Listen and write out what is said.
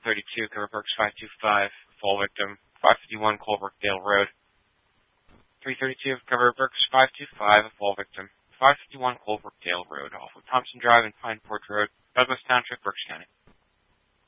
332, cover Berks 525, fall victim, 551 Colebrookdale Road. 332, cover Berks 525, fall victim, 551 Colebrookdale Road, off of Thompson Drive and Pine Porch Road, Douglas Township, Berks County.